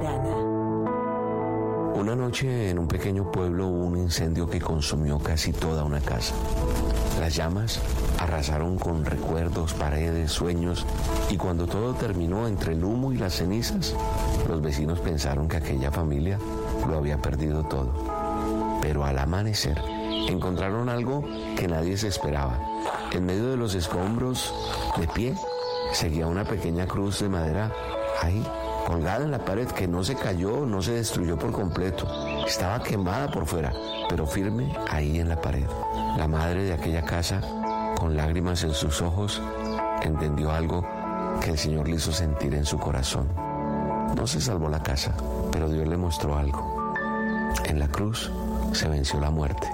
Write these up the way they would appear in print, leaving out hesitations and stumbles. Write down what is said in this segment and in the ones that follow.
Arana. Una noche en un pequeño pueblo hubo un incendio que consumió casi toda una casa. Las llamas arrasaron con recuerdos, paredes, sueños, y cuando todo terminó entre el humo y las cenizas, los vecinos pensaron que aquella familia lo había perdido todo. Pero al amanecer encontraron algo que nadie se esperaba. En medio de los escombros, de pie, seguía una pequeña cruz de madera ahí, colgada en la pared, que no se cayó, no se destruyó por completo. Estaba quemada por fuera, pero firme ahí en la pared. La madre de aquella casa, con lágrimas en sus ojos, entendió algo que el Señor le hizo sentir en su corazón. No se salvó la casa, pero Dios le mostró algo. En la cruz se venció la muerte.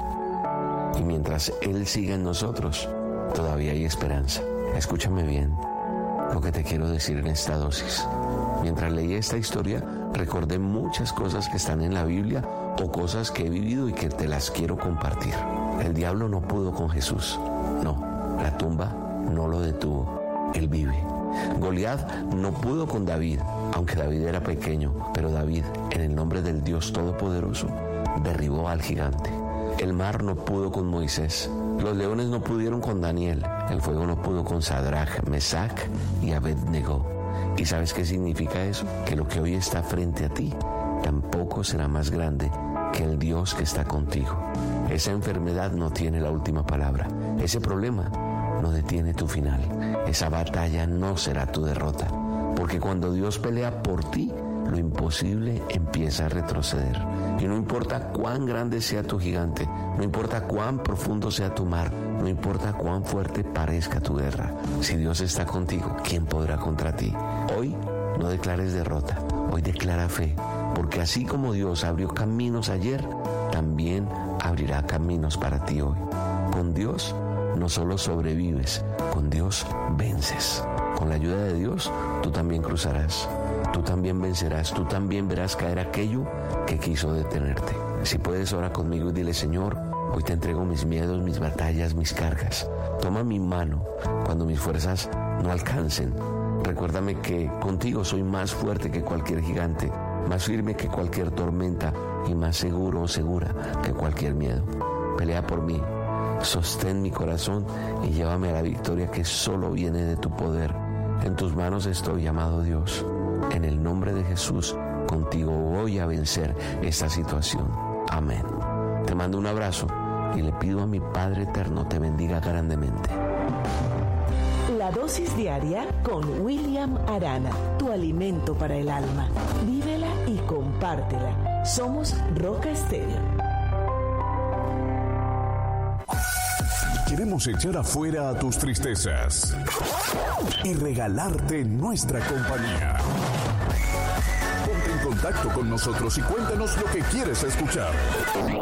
Y mientras Él sigue en nosotros, todavía hay esperanza. Escúchame bien lo que te quiero decir en esta dosis. Mientras leí esta historia, recordé muchas cosas que están en la Biblia o cosas que he vivido y que te las quiero compartir. El diablo no pudo con Jesús. No, la tumba no lo detuvo. Él vive. Goliat no pudo con David, aunque David era pequeño, pero David, en el nombre del Dios Todopoderoso, derribó al gigante. El mar no pudo con Moisés. Los leones no pudieron con Daniel. El fuego no pudo con Sadrach, Mesach y Abednego. ¿Y sabes qué significa eso? Que lo que hoy está frente a ti tampoco será más grande que el Dios que está contigo. Esa enfermedad no tiene la última palabra. Ese problema no detiene tu final. Esa batalla no será tu derrota. Porque cuando Dios pelea por ti, lo imposible empieza a retroceder. Y no importa cuán grande sea tu gigante, no importa cuán profundo sea tu mar, no importa cuán fuerte parezca tu guerra. Si Dios está contigo, ¿quién podrá contra ti? Hoy no declares derrota, hoy declara fe. Porque así como Dios abrió caminos ayer, también abrirá caminos para ti hoy. Con Dios no solo sobrevives, con Dios vences. Con la ayuda de Dios, tú también cruzarás, tú también vencerás, tú también verás caer aquello que quiso detenerte. Si puedes, ora conmigo y dile: Señor, hoy te entrego mis miedos, mis batallas, mis cargas. Toma mi mano cuando mis fuerzas no alcancen. Recuérdame que contigo soy más fuerte que cualquier gigante, más firme que cualquier tormenta y más seguro o segura que cualquier miedo. Pelea por mí, sostén mi corazón y llévame a la victoria que solo viene de tu poder. En tus manos estoy, amado Dios. En el nombre de Jesús, contigo voy a vencer esta situación. Amén. Te mando un abrazo y le pido a mi Padre Eterno te bendiga grandemente. La dosis diaria con William Arana, tu alimento para el alma. Vívela y compártela. Somos Roca Estéreo. Queremos echar afuera a tus tristezas y regalarte nuestra compañía. Ponte en contacto con nosotros y cuéntanos lo que quieres escuchar.